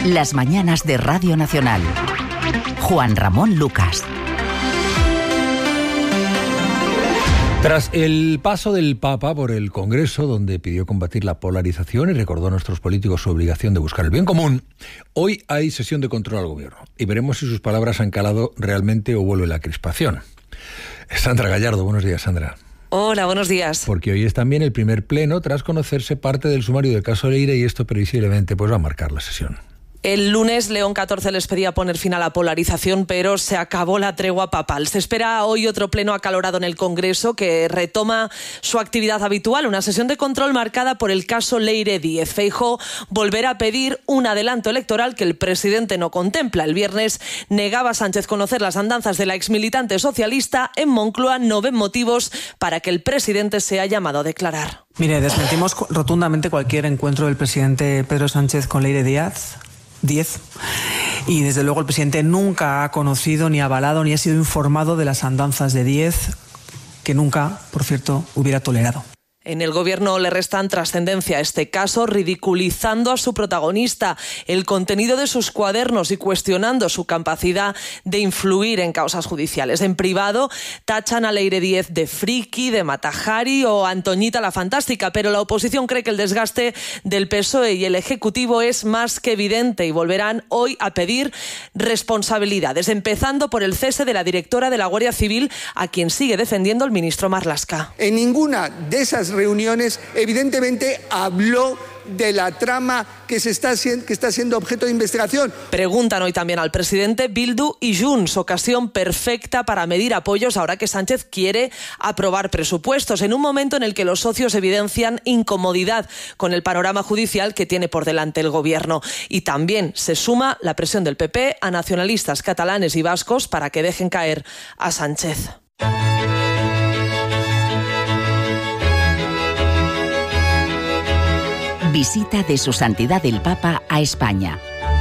Las mañanas de Radio Nacional. Juan Ramón Lucas. Tras el paso del Papa por el Congreso, donde pidió combatir la polarización y recordó a nuestros políticos su obligación de buscar el bien común, hoy hay sesión de control al Gobierno y veremos si sus palabras han calado realmente o vuelve la crispación. Sandra Gallardo, buenos días, Sandra. Hola, buenos días. Porque hoy es también el primer pleno tras conocerse parte del sumario del caso Leire y esto previsiblemente va a marcar la sesión. El lunes, León XIV les pedía poner fin a la polarización, pero se acabó la tregua papal. Se espera hoy otro pleno acalorado en el Congreso que retoma su actividad habitual, una sesión de control marcada por el caso Leire Díez. Feijóo volverá a pedir un adelanto electoral que el presidente no contempla. El viernes negaba Sánchez conocer las andanzas de la exmilitante socialista. En Moncloa no ven motivos para que el presidente sea llamado a declarar. Mire, desmentimos rotundamente cualquier encuentro del presidente Pedro Sánchez con Leire Díez. Y desde luego el presidente nunca ha conocido, ni avalado, ni ha sido informado de las andanzas de Díez, que nunca, por cierto, hubiera tolerado. En el Gobierno le restan trascendencia a este caso, ridiculizando a su protagonista, el contenido de sus cuadernos y cuestionando su capacidad de influir en causas judiciales. En privado tachan a Leire Díez de friki, de Matajari o Antoñita la Fantástica, pero la oposición cree que el desgaste del PSOE y el Ejecutivo es más que evidente y volverán hoy a pedir responsabilidades, empezando por el cese de la directora de la Guardia Civil, a quien sigue defendiendo el ministro Marlaska. En ninguna de esas reuniones, evidentemente, habló de la trama que está siendo objeto de investigación. Preguntan hoy también al presidente Bildu y Junts, ocasión perfecta para medir apoyos ahora que Sánchez quiere aprobar presupuestos, en un momento en el que los socios evidencian incomodidad con el panorama judicial que tiene por delante el Gobierno. Y también se suma la presión del PP a nacionalistas catalanes y vascos para que dejen caer a Sánchez. Visita de Su Santidad el Papa a España.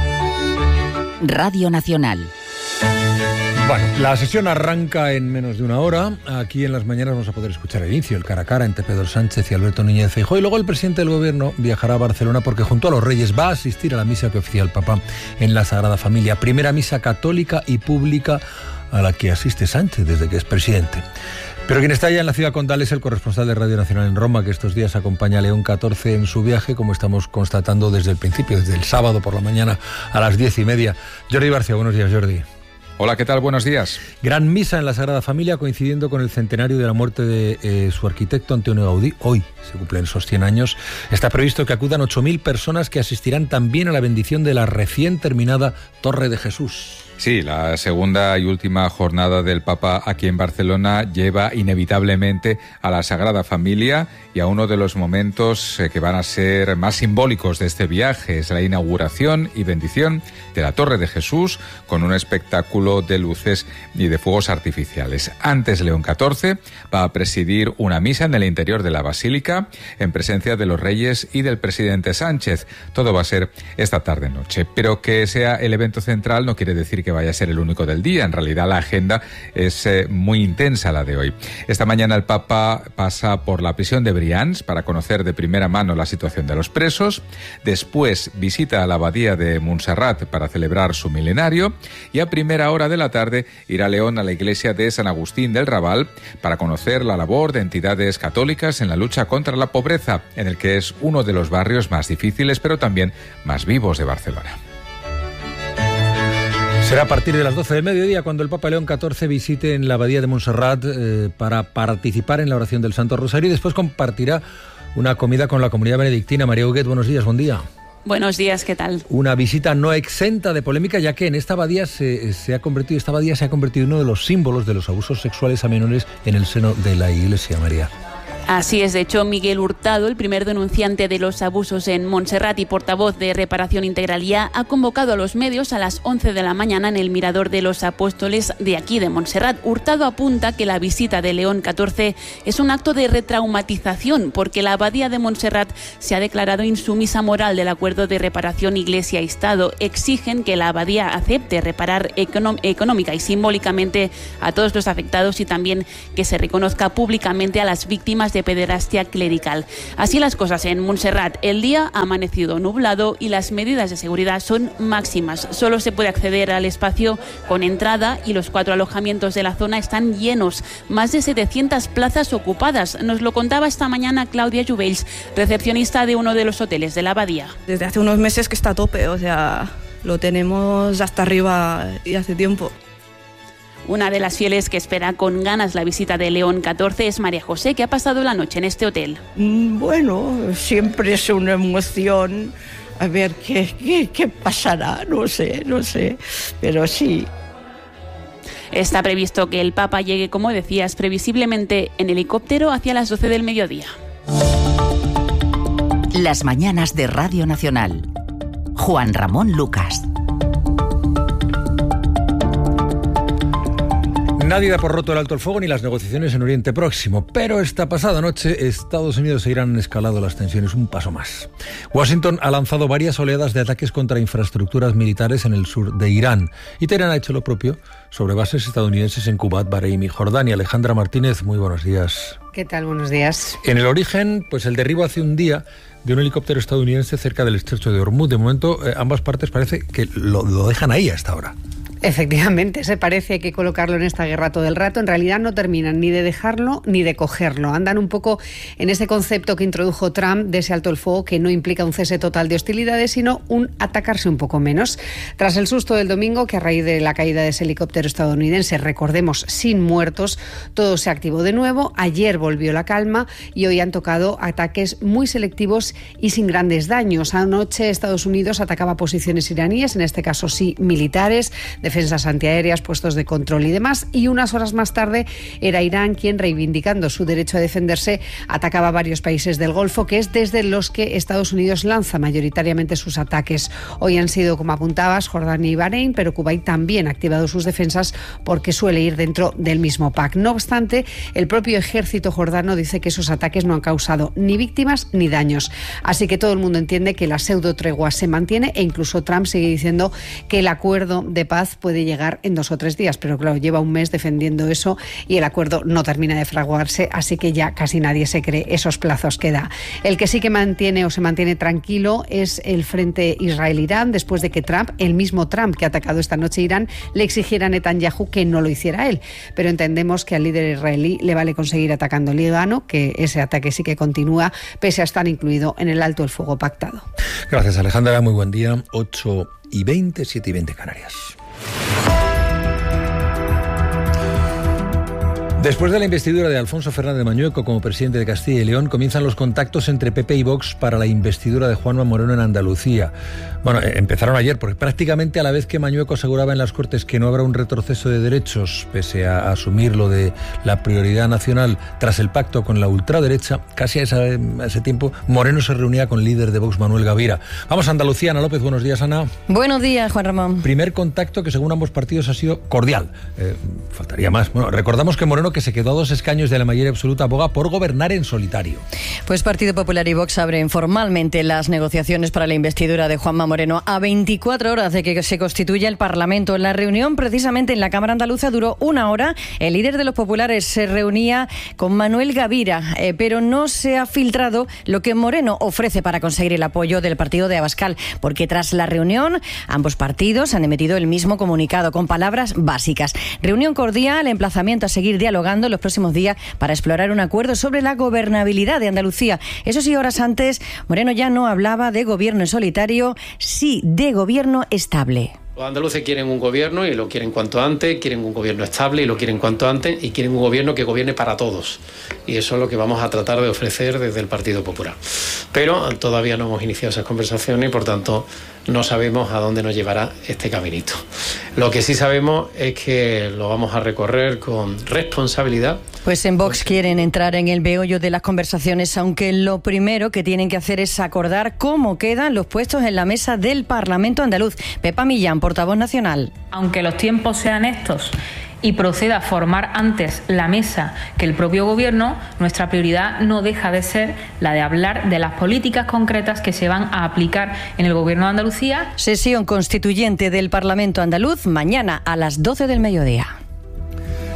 Radio Nacional. Bueno, la sesión arranca en menos de una hora. Aquí en las mañanas vamos a poder escuchar el inicio, el cara a cara entre Pedro Sánchez y Alberto Núñez Feijóo. Y luego el presidente del Gobierno viajará a Barcelona porque junto a los Reyes va a asistir a la misa que oficia el Papa en la Sagrada Familia. Primera misa católica y pública a la que asiste Sánchez desde que es presidente. Pero quien está allá en la ciudad condal es el corresponsal de Radio Nacional en Roma, que estos días acompaña a León XIV en su viaje, como estamos constatando desde el principio, desde el sábado por la mañana a las 10:30. Jordi Barcia, buenos días, Jordi. Hola, ¿qué tal? Buenos días. Gran misa en la Sagrada Familia, coincidiendo con el centenario de la muerte de su arquitecto Antonio Gaudí. Hoy se cumplen esos 100 años. Está previsto que acudan 8.000 personas que asistirán también a la bendición de la recién terminada Torre de Jesús. Sí, la segunda y última jornada del Papa aquí en Barcelona lleva inevitablemente a la Sagrada Familia y a uno de los momentos que van a ser más simbólicos de este viaje. Es la inauguración y bendición de la Torre de Jesús con un espectáculo de luces y de fuegos artificiales. Antes, León XIV va a presidir una misa en el interior de la Basílica en presencia de los Reyes y del presidente Sánchez. Todo va a ser esta tarde-noche. Pero que sea el evento central no quiere decir que vaya a ser el único del día. En realidad la agenda es muy intensa, la de hoy. Esta mañana el Papa pasa por la prisión de Brians para conocer de primera mano la situación de los presos. Después visita a la abadía de Montserrat para celebrar su milenario y a primera hora de la tarde irá León a la iglesia de San Agustín del Raval para conocer la labor de entidades católicas en la lucha contra la pobreza, en el que es uno de los barrios más difíciles pero también más vivos de Barcelona. Será a partir de las 12 del mediodía cuando el Papa León XIV visite en la abadía de Montserrat para participar en la oración del Santo Rosario y después compartirá una comida con la comunidad benedictina. María Huguet, buenos días, buen día. Buenos días, ¿qué tal? Una visita no exenta de polémica, ya que en esta abadía se ha convertido en uno de los símbolos de los abusos sexuales a menores en el seno de la Iglesia, María. Así es, de hecho, Miguel Hurtado, el primer denunciante de los abusos en Montserrat y portavoz de Reparación Integral Ya, ha convocado a los medios a las 11 de la mañana en el Mirador de los Apóstoles de aquí de Montserrat. Hurtado apunta que la visita de León XIV es un acto de retraumatización porque la abadía de Montserrat se ha declarado insumisa moral del acuerdo de reparación Iglesia-Estado. Exigen que la abadía acepte reparar económica y simbólicamente a todos los afectados y también que se reconozca públicamente a las víctimas de pederastia clerical. Así las cosas en Montserrat. El día ha amanecido nublado y las medidas de seguridad son máximas. Solo se puede acceder al espacio con entrada y los 4 alojamientos de la zona están llenos. Más de 700 plazas ocupadas. Nos lo contaba esta mañana Claudia Jubells, recepcionista de uno de los hoteles de la Abadía. Desde hace unos meses que está a tope, o sea, lo tenemos hasta arriba y hace tiempo. Una de las fieles que espera con ganas la visita de León XIV es María José, que ha pasado la noche en este hotel. Bueno, siempre es una emoción. A ver qué pasará, no sé, pero sí. Está previsto que el Papa llegue, como decías, previsiblemente en helicóptero hacia las 12 del mediodía. Las mañanas de Radio Nacional. Juan Ramón Lucas. Nadie da por roto el alto el fuego ni las negociaciones en Oriente Próximo, pero esta pasada noche Estados Unidos e Irán han escalado las tensiones un paso más. Washington ha lanzado varias oleadas de ataques contra infraestructuras militares en el sur de Irán y Teherán ha hecho lo propio sobre bases estadounidenses en Kuwait, Bahrein y Jordania. Alejandra Martínez, muy buenos días. ¿Qué tal? Buenos días. En el origen, pues el derribo hace un día de un helicóptero estadounidense cerca del estrecho de Hormuz. De momento, ambas partes parece que lo dejan ahí hasta ahora. Efectivamente, se parece que colocarlo en esta guerra todo el rato. En realidad no terminan ni de dejarlo ni de cogerlo. Andan un poco en ese concepto que introdujo Trump de ese alto el fuego que no implica un cese total de hostilidades, sino un atacarse un poco menos. Tras el susto del domingo, que a raíz de la caída de ese helicóptero estadounidense, recordemos, sin muertos, todo se activó de nuevo. Ayer volvió la calma y hoy han tocado ataques muy selectivos y sin grandes daños. Anoche Estados Unidos atacaba posiciones iraníes, en este caso sí militares, defensas antiaéreas, puestos de control y demás, y unas horas más tarde era Irán quien, reivindicando su derecho a defenderse, atacaba varios países del Golfo, que es desde los que Estados Unidos lanza mayoritariamente sus ataques. Hoy han sido, como apuntabas, Jordania y Bahrein, pero Kuwait también ha activado sus defensas porque suele ir dentro del mismo pack. No obstante, el propio ejército jordano dice que esos ataques no han causado ni víctimas ni daños. Así que todo el mundo entiende que la pseudo tregua se mantiene e incluso Trump sigue diciendo que el acuerdo de paz puede llegar en 2 o 3 días, pero claro, lleva un mes defendiendo eso y el acuerdo no termina de fraguarse, así que ya casi nadie se cree esos plazos que da. El que sí que se mantiene tranquilo es el frente Israel-Irán, después de que Trump, el mismo Trump que ha atacado esta noche Irán, le exigiera a Netanyahu que no lo hiciera él. Pero entendemos que al líder israelí le vale conseguir atacando el Líbano, que ese ataque sí que continúa, pese a estar incluido en el alto el fuego pactado. Gracias, Alejandra, muy buen día. 8:20, 7:20 Canarias. Después de la investidura de Alfonso Fernández Mañueco como presidente de Castilla y León, comienzan los contactos entre PP y Vox para la investidura de Juanma Moreno en Andalucía. Bueno, empezaron ayer, porque prácticamente a la vez que Mañueco aseguraba en las Cortes que no habrá un retroceso de derechos, pese a asumir lo de la prioridad nacional tras el pacto con la ultraderecha, casi a ese tiempo Moreno se reunía con el líder de Vox, Manuel Gavira. Vamos a Andalucía. Ana López, buenos días, Ana. Buenos días, Juan Ramón. Primer contacto que según ambos partidos ha sido cordial. Faltaría más. Bueno, recordamos que Moreno, que se quedó a 2 escaños de la mayoría absoluta, aboga por gobernar en solitario. Pues Partido Popular y Vox abren formalmente las negociaciones para la investidura de Juanma Moreno a 24 horas de que se constituya el Parlamento. La reunión, precisamente en la Cámara Andaluza, duró 1 hora. El líder de los populares se reunía con Manuel Gavira, pero no se ha filtrado lo que Moreno ofrece para conseguir el apoyo del partido de Abascal, porque tras la reunión ambos partidos han emitido el mismo comunicado con palabras básicas. Reunión cordial, emplazamiento a seguir dialogando los próximos días para explorar un acuerdo sobre la gobernabilidad de Andalucía. Eso sí, horas antes, Moreno ya no hablaba de gobierno en solitario, sí de gobierno estable. Los andaluces quieren un gobierno y lo quieren cuanto antes, quieren un gobierno estable y lo quieren cuanto antes, y quieren un gobierno que gobierne para todos. Y eso es lo que vamos a tratar de ofrecer desde el Partido Popular. Pero todavía no hemos iniciado esas conversaciones y, por tanto, no sabemos a dónde nos llevará este caminito. Lo que sí sabemos es que lo vamos a recorrer con responsabilidad. Pues en Vox quieren entrar en el meollo de las conversaciones, aunque lo primero que tienen que hacer es acordar cómo quedan los puestos en la mesa del Parlamento andaluz. Pepa Millán, portavoz nacional. Aunque los tiempos sean estos y proceda a formar antes la mesa que el propio Gobierno, nuestra prioridad no deja de ser la de hablar de las políticas concretas que se van a aplicar en el Gobierno de Andalucía. Sesión constituyente del Parlamento andaluz mañana a las 12 del mediodía.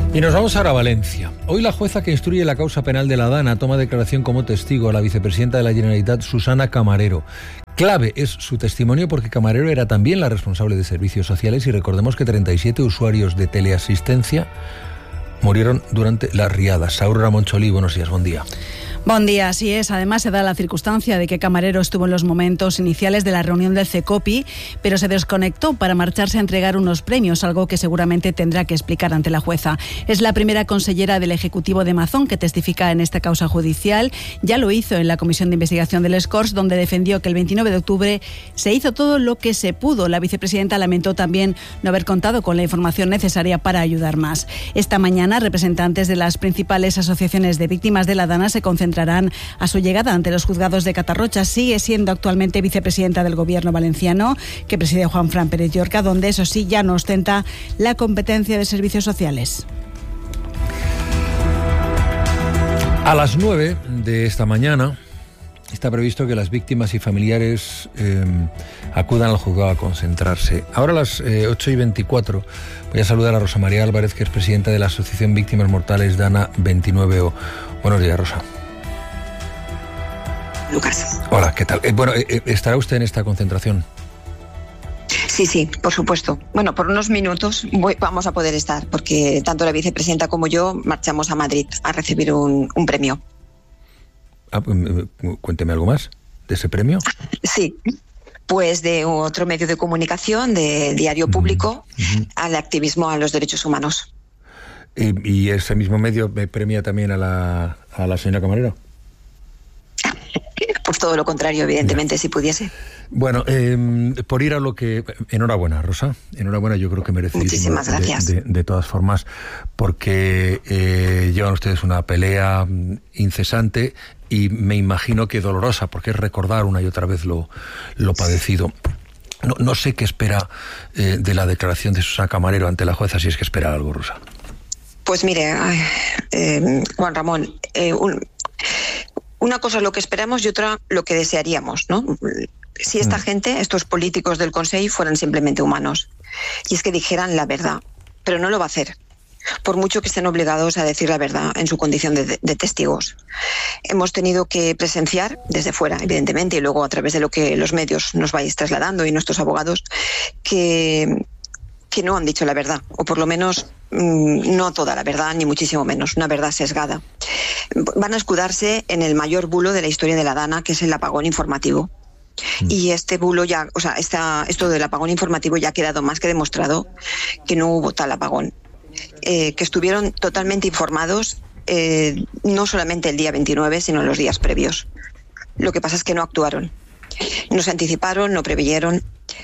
Y nos vamos ahora a Valencia. Hoy la jueza que instruye la causa penal de la Dana toma declaración como testigo a la vicepresidenta de la Generalitat, Susana Camarero. Clave es su testimonio porque Camarero era también la responsable de servicios sociales y recordemos que 37 usuarios de teleasistencia murieron durante las riadas. Aurora Moncholí, buenos días, buen día. Buen día, así es. Además se da la circunstancia de que Camarero estuvo en los momentos iniciales de la reunión del CECOPI, pero se desconectó para marcharse a entregar unos premios, algo que seguramente tendrá que explicar ante la jueza. Es la primera consellera del Ejecutivo de Mazón que testifica en esta causa judicial. Ya lo hizo en la Comisión de Investigación del Escorts, donde defendió que el 29 de octubre se hizo todo lo que se pudo. La vicepresidenta lamentó también no haber contado con la información necesaria para ayudar más. Esta mañana, representantes de las principales asociaciones de víctimas de la Dana se concentrarán a su llegada ante los juzgados de Catarrocha. Sigue siendo actualmente vicepresidenta del Gobierno valenciano, que preside Juanfran Pérez Llorca, donde eso sí ya no ostenta la competencia de servicios sociales. A las 9 de esta mañana está previsto que las víctimas y familiares acudan al juzgado a concentrarse. Ahora a las 8:24 voy a saludar a Rosa María Álvarez, que es presidenta de la Asociación Víctimas Mortales Dana 29O. Buenos días, Rosa. Lucas. Hola, ¿qué tal? ¿Estará usted en esta concentración? Sí, por supuesto. Bueno, por unos minutos vamos a poder estar, porque tanto la vicepresidenta como yo marchamos a Madrid a recibir un premio. Cuénteme algo más de ese premio. Sí, pues de otro medio de comunicación, de Diario Público, al activismo a los derechos humanos. ¿Y ese mismo medio premia también a la señora Camarero? Pues todo lo contrario, evidentemente, si pudiese. Bueno, por ir a lo que... Enhorabuena, Rosa. Enhorabuena, yo creo que merecidísimo. Muchísimas gracias. De todas formas, porque llevan ustedes una pelea incesante y me imagino que dolorosa, porque es recordar una y otra vez lo padecido. No sé qué espera de la declaración de Susana Camarero ante la jueza, si es que espera algo, Rosa. Pues mire, Juan Ramón, una cosa es lo que esperamos y otra lo que desearíamos, ¿no? Si esta gente, estos políticos del Consell, fueran simplemente humanos, y es que dijeran la verdad, pero no lo va a hacer, por mucho que estén obligados a decir la verdad en su condición de testigos. Hemos tenido que presenciar desde fuera, evidentemente, y luego a través de lo que los medios nos vais trasladando y nuestros abogados, que no han dicho la verdad, o por lo menos no toda la verdad, ni muchísimo menos, una verdad sesgada. Van a escudarse en el mayor bulo de la historia de la Dana, que es el apagón informativo. Y este bulo ya, esto del apagón informativo ya ha quedado más que demostrado que no hubo tal apagón. Que estuvieron totalmente informados, no solamente el día 29, sino los días previos. Lo que pasa es que no actuaron. No se anticiparon, no preveyeron.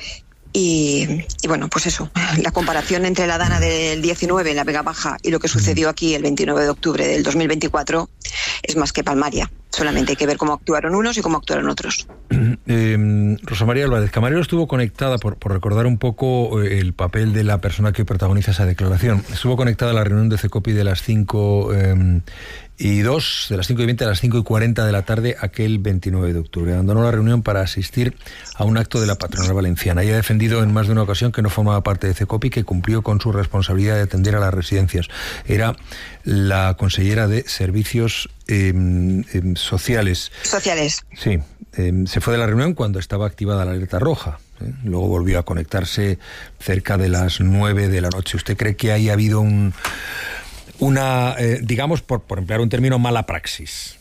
Y bueno, pues eso, la comparación entre la Dana del 19 en la Vega Baja y lo que sucedió aquí el 29 de octubre del 2024 es más que palmaria. Solamente hay que ver cómo actuaron unos y cómo actuaron otros. Rosa María Álvarez, Camarero estuvo conectada, por recordar un poco el papel de la persona que protagoniza esa declaración, estuvo conectada a la reunión de CECOPI de las 5:02, de las 5:20 a las 5:40 de la tarde, aquel 29 de octubre. Abandonó la reunión para asistir a un acto de la patronal valenciana. Ella ha defendido en más de una ocasión que no formaba parte de CECOPI, que cumplió con su responsabilidad de atender a las residencias. Era la consellera de Servicios Sociales. Sí. Se fue de la reunión cuando estaba activada la alerta roja. Luego volvió a conectarse cerca de las 9 de la noche. ¿Usted cree que haya habido una, digamos, por emplear un término, mala praxis?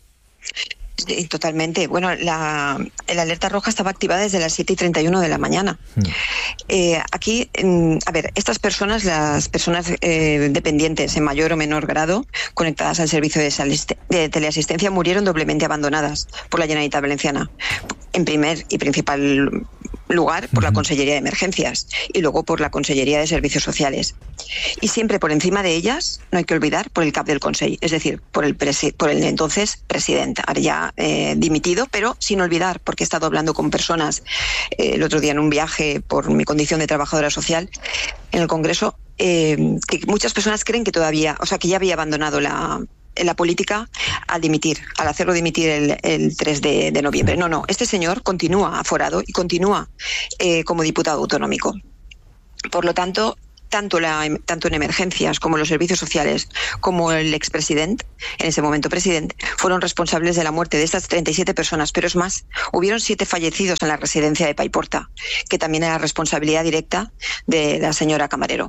Sí, totalmente. Bueno, la alerta roja estaba activada desde las 7:31 de la mañana. Aquí, a ver, estas personas, las personas dependientes en mayor o menor grado, conectadas al servicio de teleasistencia, murieron doblemente abandonadas por la Generalitat Valenciana. En primer y principal lugar, por la Consellería de Emergencias y luego por la Consellería de Servicios Sociales. Y siempre por encima de ellas, no hay que olvidar, por el cap del Consell, es decir, por el entonces presidente, ahora ya dimitido, pero sin olvidar, porque he estado hablando con personas el otro día en un viaje por mi condición de trabajadora social en el Congreso, que muchas personas creen que todavía, que ya había abandonado la política al hacerlo dimitir el 3 de noviembre. No, este señor continúa aforado y continúa como diputado autonómico. Por lo tanto, tanto en emergencias como los servicios sociales, como el expresidente, en ese momento presidente, fueron responsables de la muerte de estas 37 personas. Pero es más, hubieron 7 fallecidos en la residencia de Paiporta, que también era responsabilidad directa de la señora Camarero.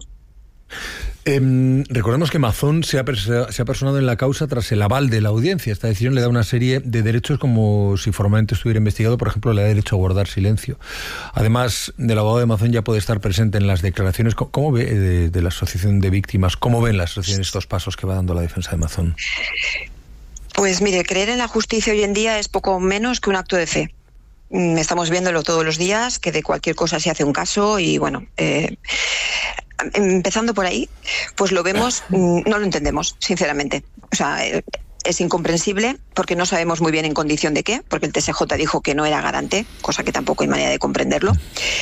Recordemos que Mazón se ha personado en la causa tras el aval de la audiencia. Esta decisión le da una serie de derechos como si formalmente estuviera investigado. Por ejemplo, le da derecho a guardar silencio. Además, el abogado de Mazón ya puede estar presente en las declaraciones. ¿Cómo ve de la asociación de víctimas? ¿Cómo ven las asociaciones estos pasos que va dando la defensa de Mazón? Pues mire, creer en la justicia hoy en día es poco menos que un acto de fe. Estamos viéndolo todos los días, que de cualquier cosa se hace un caso y bueno... empezando por ahí, pues lo vemos, no lo entendemos, sinceramente. O sea, es incomprensible porque no sabemos muy bien en condición de qué, porque el TSJ dijo que no era garante, cosa que tampoco hay manera de comprenderlo.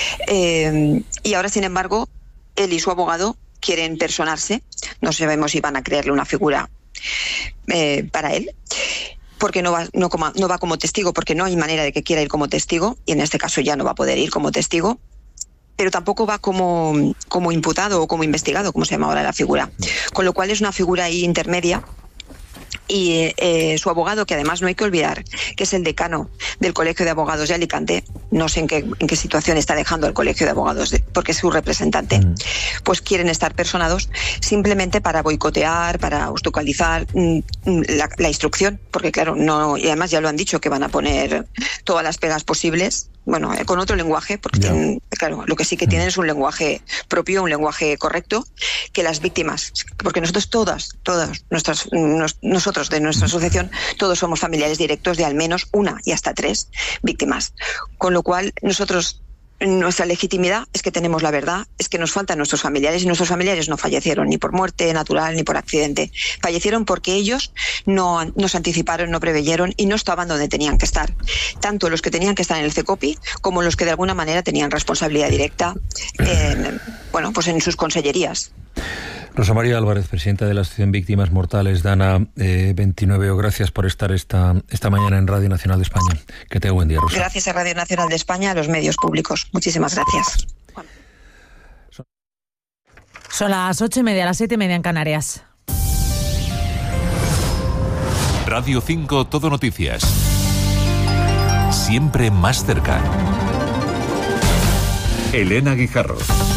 Y ahora, sin embargo, él y su abogado quieren personarse. No sabemos si van a crearle una figura para él, porque no va como testigo, porque no hay manera de que quiera ir como testigo, y en este caso ya no va a poder ir como testigo. Pero tampoco va como imputado o como investigado, como se llama ahora la figura. Con lo cual es una figura ahí intermedia. Y su abogado, que además no hay que olvidar que es el decano del Colegio de Abogados de Alicante, no sé en qué situación está dejando el Colegio de Abogados, porque es su representante, pues quieren estar personados simplemente para boicotear, para obstaculizar la instrucción, porque claro, no, y además ya lo han dicho que van a poner todas las pegas posibles, bueno, con otro lenguaje, porque tienen, claro, lo que sí que tienen es un lenguaje propio, un lenguaje correcto, que las víctimas, porque nosotros nosotros de nuestra asociación, todos somos familiares directos de al menos 1 y hasta 3 víctimas. Con lo cual, nosotros, nuestra legitimidad es que tenemos la verdad, es que nos faltan nuestros familiares, y nuestros familiares no fallecieron ni por muerte natural ni por accidente. Fallecieron porque ellos no se anticiparon, no preveyeron y no estaban donde tenían que estar. Tanto los que tenían que estar en el CECOPI como los que de alguna manera tenían responsabilidad directa en sus consellerías. Rosa María Álvarez, presidenta de la Asociación Víctimas Mortales, Dana 29, gracias por estar esta mañana en Radio Nacional de España. Que tenga buen día, Rosa. Gracias a Radio Nacional de España, a los medios públicos. Muchísimas gracias. Son las 8:30, las 7:30 en Canarias. Radio 5 Todo Noticias. Siempre más cerca. Elena Guijarro.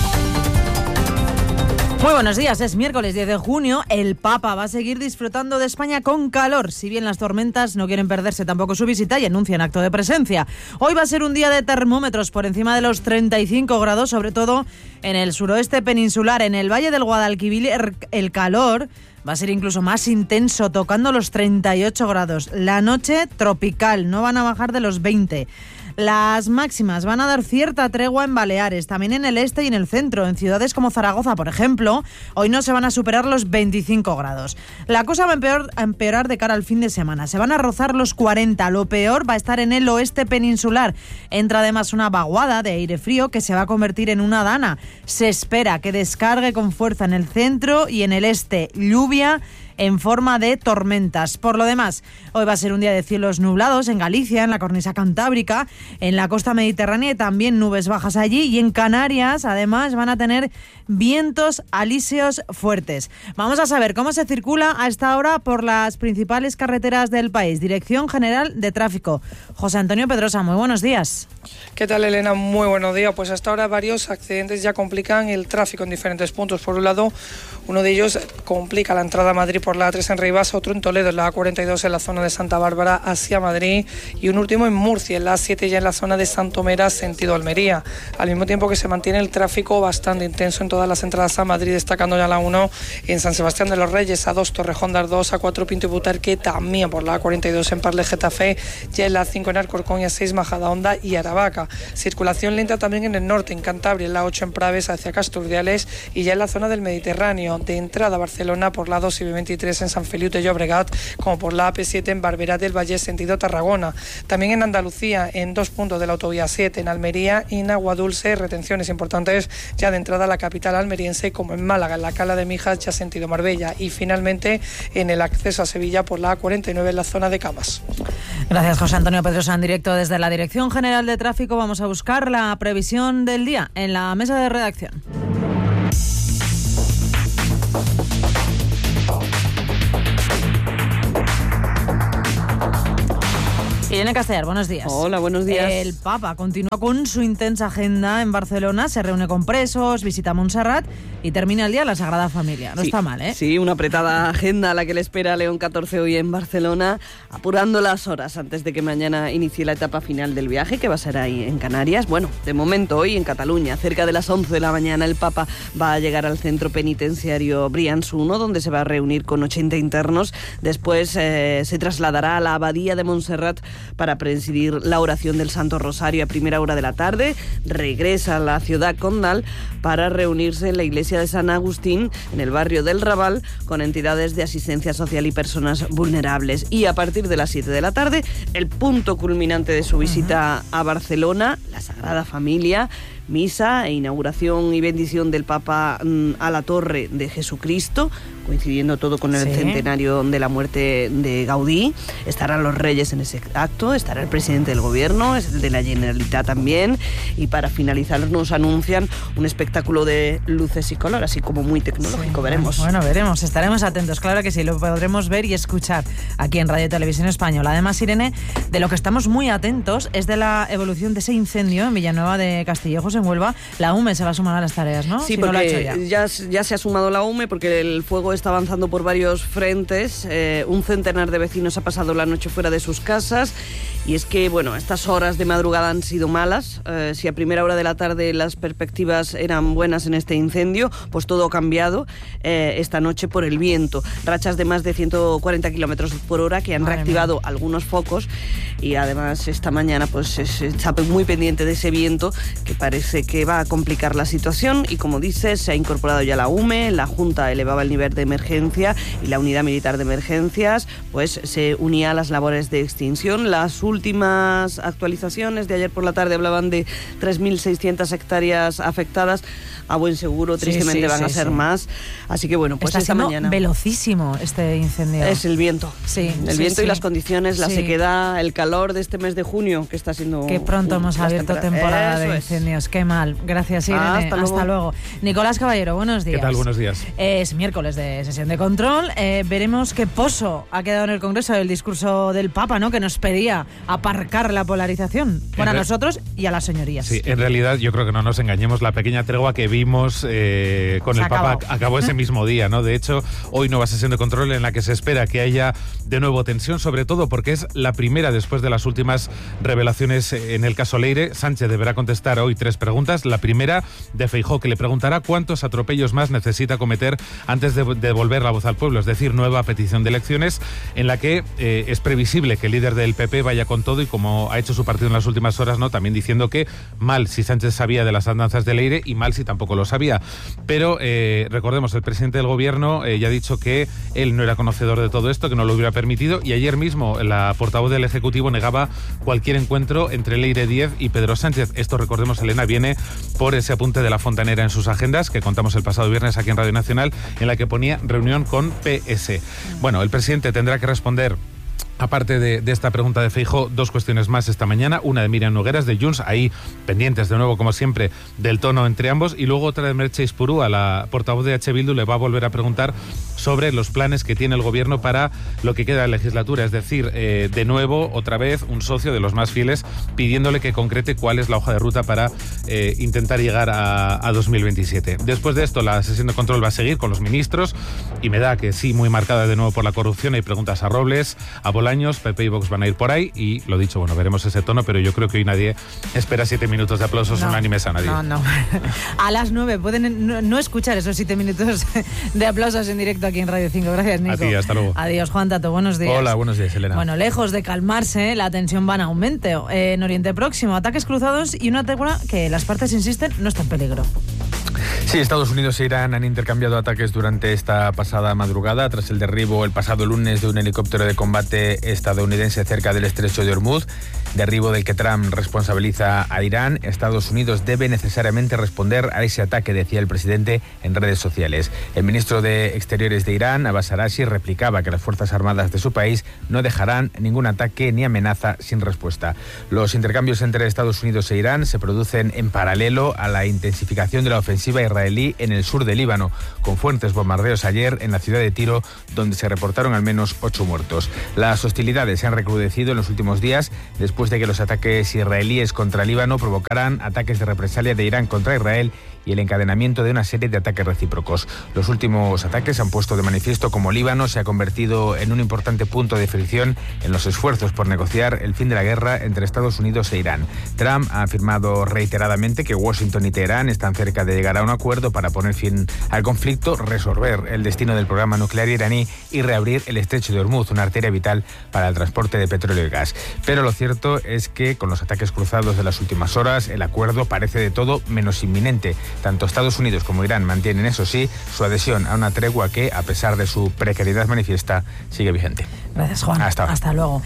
Muy buenos días, es miércoles 10 de junio, el Papa va a seguir disfrutando de España con calor, si bien las tormentas no quieren perderse tampoco su visita y anuncian acto de presencia. Hoy va a ser un día de termómetros por encima de los 35 grados, sobre todo en el suroeste peninsular. En el Valle del Guadalquivir el calor va a ser incluso más intenso, tocando los 38 grados. La noche tropical, no van a bajar de los 20. Las máximas van a dar cierta tregua en Baleares, también en el este y en el centro. En ciudades como Zaragoza, por ejemplo, hoy no se van a superar los 25 grados. La cosa va a empeorar de cara al fin de semana. Se van a rozar los 40. Lo peor va a estar en el oeste peninsular. Entra además una vaguada de aire frío que se va a convertir en una dana. Se espera que descargue con fuerza en el centro y en el este. Lluvia en forma de tormentas. Por lo demás, hoy va a ser un día de cielos nublados en Galicia, en la cornisa cantábrica, en la costa mediterránea y también nubes bajas allí, y en Canarias además van a tener vientos alisios fuertes. Vamos a saber cómo se circula a esta hora por las principales carreteras del país. Dirección General de Tráfico. José Antonio Pedrosa, muy buenos días. ¿Qué tal, Elena? Muy buenos días. Pues hasta ahora varios accidentes ya complican el tráfico en diferentes puntos. Por un lado, uno de ellos complica la entrada a Madrid por la A3 en Ribas, otro en Toledo, en la A42 en la zona de Santa Bárbara hacia Madrid, y un último en Murcia, en la A7 ya en la zona de Santomera, sentido Almería. Al mismo tiempo que se mantiene el tráfico bastante intenso en todas las entradas a Madrid, destacando ya la 1 en San Sebastián de los Reyes, A2 Torrejón de Ardoz, A4 Pinto y Butarque, también por la A42 en Parle Getafe, ya en la 5 en Alcorcón y A6 Majadahonda y Aravaca. Circulación lenta también en el norte, en Cantabria, en la 8 en Praves hacia Casturdiales, y ya en la zona del Mediterráneo, de entrada a Barcelona por la 2 y B23 en San Feliu de Llobregat, como por la AP7 en Barberá del Valle sentido Tarragona. También en Andalucía, en 2 puntos de la autovía 7, en Almería y en Aguadulce, retenciones importantes ya de entrada a la capital almeriense, como en Málaga, en la Cala de Mijas ya sentido Marbella, y finalmente en el acceso a Sevilla por la A49 en la zona de Camas. Gracias, José Antonio Pedrosa. En directo desde la Dirección General de Tráfico vamos a buscar la previsión del día en la mesa de redacción. Irene Castellar, buenos días. Hola, buenos días. El Papa continúa con su intensa agenda en Barcelona, se reúne con presos, visita Montserrat y termina el día en la Sagrada Familia. No está mal, ¿eh? Sí, una apretada agenda a la que le espera León XIV hoy en Barcelona, apurando las horas antes de que mañana inicie la etapa final del viaje, que va a ser ahí en Canarias. Bueno, de momento hoy en Cataluña, cerca de las 11 de la mañana, el Papa va a llegar al centro penitenciario Brians 1, donde se va a reunir con 80 internos. Después se trasladará a la Abadía de Montserrat para presidir la oración del Santo Rosario a primera hora de la tarde. Regresa a la ciudad condal para reunirse en la iglesia de San Agustín, en el barrio del Raval, con entidades de asistencia social y personas vulnerables. Y a partir de las 7 de la tarde, el punto culminante de su visita a Barcelona, la Sagrada Familia, misa e inauguración y bendición del Papa a la Torre de Jesucristo, coincidiendo todo con el centenario de la muerte de Gaudí. Estarán los reyes en ese acto, estará el presidente del gobierno, el de la Generalitat también, y para finalizar nos anuncian un espectáculo de luces y color, así como muy tecnológico. Veremos. Bueno, veremos, estaremos atentos, claro que sí, lo podremos ver y escuchar aquí en Radio Televisión Española. Además, Irene, de lo que estamos muy atentos es de la evolución de ese incendio en Villanueva de Castillejos, en Huelva. La UME se va a sumar a las tareas, ¿no? Sí, si porque no lo ha hecho ya se ha sumado la UME, porque el fuego está avanzando por varios frentes. Un centenar de vecinos ha pasado la noche fuera de sus casas, y es que, bueno, estas horas de madrugada han sido malas. Si a primera hora de la tarde las perspectivas eran buenas en este incendio, pues todo ha cambiado esta noche por el viento. Rachas de más de 140 kilómetros por hora que han reactivado algunos focos, y además esta mañana pues se está muy pendiente de ese viento, que parece que va a complicar la situación. Y como dices, se ha incorporado ya la UME, la Junta elevaba el nivel de emergencia y la Unidad Militar de Emergencias pues se unía a las labores de extinción. Las últimas actualizaciones de ayer por la tarde hablaban de 3.600 hectáreas afectadas. A buen seguro, tristemente van a ser más. Así que bueno, pues está esta mañana... velocísimo este incendio. Es el viento. El viento y las condiciones, la Sí. sequedad, el calor de este mes de junio, que está siendo... Qué pronto hemos abierto temporada de incendios. Qué mal. Gracias, Irene. Hasta luego. Nicolás Caballero, buenos días. ¿Qué tal? Buenos días. Es miércoles de sesión de control. Veremos qué pozo ha quedado en el Congreso del discurso del Papa, ¿no? Que nos pedía aparcar la polarización para nosotros y a las señorías. Sí, en realidad yo creo que no nos engañemos. La pequeña tregua que vimos con el Papa acabó ese mismo día, ¿no? De hecho, hoy nueva sesión de control en la que se espera que haya de nuevo tensión, sobre todo porque es la primera después de las últimas revelaciones en el caso Leire. Sánchez deberá contestar hoy 3 preguntas. La primera de Feijóo, que le preguntará cuántos atropellos más necesita cometer antes de devolver la voz al pueblo, es decir, nueva petición de elecciones, en la que es previsible que el líder del PP vaya con todo, y como ha hecho su partido en las últimas horas, ¿no? También diciendo que mal si Sánchez sabía de las andanzas de Leire y mal si tampoco lo sabía. Pero recordemos, el presidente del gobierno ya ha dicho que él no era conocedor de todo esto, que no lo hubiera permitido, y ayer mismo la portavoz del Ejecutivo negaba cualquier encuentro entre Leire Díez y Pedro Sánchez. Esto, recordemos, Elena, viene por ese apunte de la Fontanera en sus agendas, que contamos el pasado viernes aquí en Radio Nacional, en la que ponía reunión con PS. Bueno, el presidente tendrá que responder, aparte de esta pregunta de Feijóo, 2 cuestiones más esta mañana. Una de Miriam Nogueras, de Junts, ahí pendientes de nuevo, como siempre, del tono entre ambos. Y luego otra de Merche Ispurú, a la portavoz de H. Bildu, le va a volver a preguntar sobre los planes que tiene el gobierno para lo que queda de legislatura. Es decir, de nuevo, otra vez, un socio de los más fieles pidiéndole que concrete cuál es la hoja de ruta para intentar llegar a 2027. Después de esto, la sesión de control va a seguir con los ministros, y me da que sí, muy marcada de nuevo por la corrupción. Hay preguntas a Robles, a Bolaños, PP y Vox van a ir por ahí, y lo dicho, bueno, veremos ese tono, pero yo creo que hoy nadie espera 7 minutos de aplausos unánimes a nadie. No. A las 9 pueden no escuchar esos 7 minutos de aplausos en directo aquí en Radio 5. Gracias, Nico. A ti, hasta luego. Adiós, Juan Tato, buenos días. Hola, buenos días, Elena. Bueno, lejos de calmarse, la tensión va en aumento. En Oriente Próximo, ataques cruzados y una tregua que las partes insisten no está en peligro. Sí, Estados Unidos e Irán han intercambiado ataques durante esta pasada madrugada tras el derribo el pasado lunes de un helicóptero de combate estadounidense cerca del estrecho de Hormuz. derribo del que Trump responsabiliza a Irán. Estados Unidos debe necesariamente responder a ese ataque, decía el presidente en redes sociales. El ministro de Exteriores de Irán, Abbas Araghchi, replicaba que las Fuerzas Armadas de su país no dejarán ningún ataque ni amenaza sin respuesta. Los intercambios entre Estados Unidos e Irán se producen en paralelo a la intensificación de la ofensiva israelí en el sur de Líbano, con fuertes bombardeos ayer en la ciudad de Tiro, donde se reportaron al menos 8 muertos. Las hostilidades se han recrudecido en los últimos días después de que los ataques israelíes contra Líbano provocaran ataques de represalia de Irán contra Israel y el encadenamiento de una serie de ataques recíprocos. Los últimos ataques han puesto de manifiesto cómo Líbano se ha convertido en un importante punto de fricción en los esfuerzos por negociar el fin de la guerra entre Estados Unidos e Irán. Trump ha afirmado reiteradamente que Washington y Teherán están cerca de llegar a un acuerdo para poner fin al conflicto, resolver el destino del programa nuclear iraní y reabrir el estrecho de Hormuz, una arteria vital para el transporte de petróleo y gas. Pero lo cierto es que con los ataques cruzados de las últimas horas, el acuerdo parece de todo menos inminente. Tanto Estados Unidos como Irán mantienen, eso sí, su adhesión a una tregua que, a pesar de su precariedad manifiesta, sigue vigente. Gracias, Juan. Hasta luego.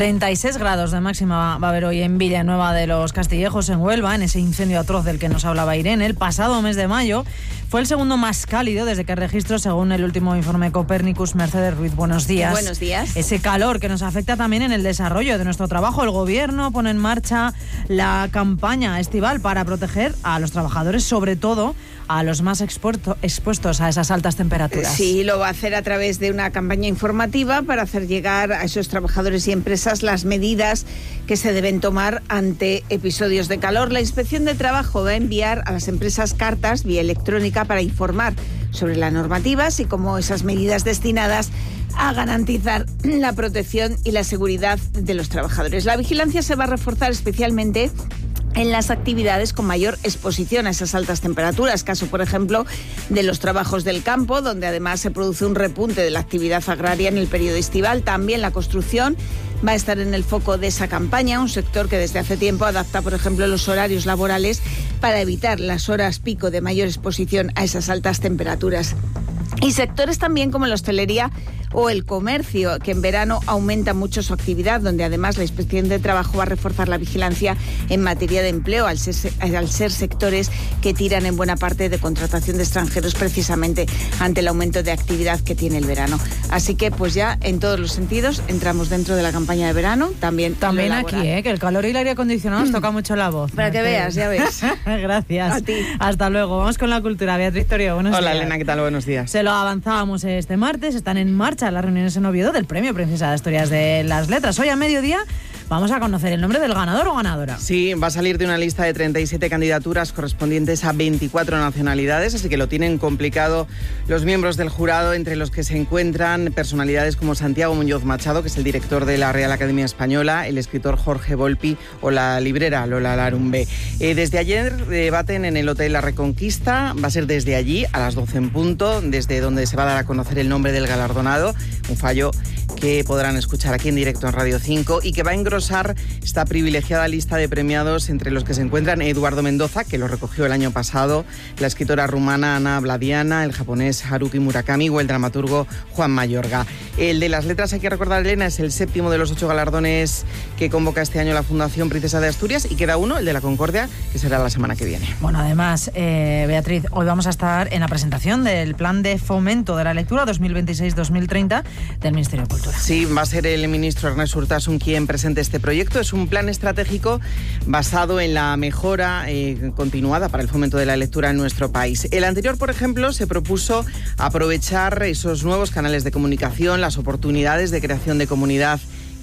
36 grados de máxima va a haber hoy en Villanueva de los Castillejos, en Huelva, en ese incendio atroz del que nos hablaba Irene. El pasado mes de mayo fue el segundo más cálido desde que registró, según el último informe Copernicus. Mercedes Ruiz, buenos días. Buenos días. Ese calor que nos afecta también en el desarrollo de nuestro trabajo. El Gobierno pone en marcha la campaña estival para proteger a los trabajadores, sobre todo a los más expuestos a esas altas temperaturas. Sí, lo va a hacer a través de una campaña informativa para hacer llegar a esos trabajadores y empresas las medidas que se deben tomar ante episodios de calor. La Inspección de Trabajo va a enviar a las empresas cartas vía electrónica para informar sobre la normativa, así como esas medidas destinadas a garantizar la protección y la seguridad de los trabajadores. La vigilancia se va a reforzar especialmente en las actividades con mayor exposición a esas altas temperaturas, caso por ejemplo de los trabajos del campo, donde además se produce un repunte de la actividad agraria en el periodo estival. También la construcción va a estar en el foco de esa campaña, un sector que desde hace tiempo adapta, por ejemplo, los horarios laborales para evitar las horas pico de mayor exposición a esas altas temperaturas. Y sectores también como la hostelería o el comercio, que en verano aumenta mucho su actividad, donde además la Inspección de Trabajo va a reforzar la vigilancia en materia de empleo, al ser sectores que tiran en buena parte de contratación de extranjeros, precisamente ante el aumento de actividad que tiene el verano. Así que pues ya en todos los sentidos entramos dentro de la campaña de verano, también aquí, que el calor y el aire acondicionado nos toca mucho la voz. Para que veas, ya ves. Gracias. A ti. Hasta luego. Vamos con la cultura. Beatriz Torio, buenos días. Hola, Elena, ¿qué tal? Buenos días. Se lo avanzábamos este martes, están en marcha las reuniones en Oviedo del Premio Princesa de Asturias de las Letras. Hoy a mediodía vamos a conocer el nombre del ganador o ganadora. Sí, va a salir de una lista de 37 candidaturas correspondientes a 24 nacionalidades, así que lo tienen complicado los miembros del jurado, entre los que se encuentran personalidades como Santiago Muñoz Machado, que es el director de la Real Academia Española, el escritor Jorge Volpi o la librera Lola Larumbe. Desde ayer debaten en el Hotel La Reconquista, va a ser desde allí a las 12 en punto, desde donde se va a dar a conocer el nombre del galardonado, un fallo que podrán escuchar aquí en directo en Radio 5 y que va a engrosar esta privilegiada lista de premiados, entre los que se encuentran Eduardo Mendoza, que lo recogió el año pasado, la escritora rumana Ana Bladiana, el japonés Haruki Murakami o el dramaturgo Juan Mayorga. El de las letras, hay que recordar, Elena, es el 7º de los 8 galardones que convoca este año la Fundación Princesa de Asturias, y queda uno, el de la Concordia, que será la semana que viene. Bueno, además, Beatriz, hoy vamos a estar en la presentación del Plan de Fomento de la Lectura 2026-2030 del Ministerio de Cultura. Sí, va a ser el ministro Ernest Urtasun quien presente este proyecto. Es un plan estratégico basado en la mejora continuada para el fomento de la lectura en nuestro país. El anterior, por ejemplo, se propuso aprovechar esos nuevos canales de comunicación, las oportunidades de creación de comunidad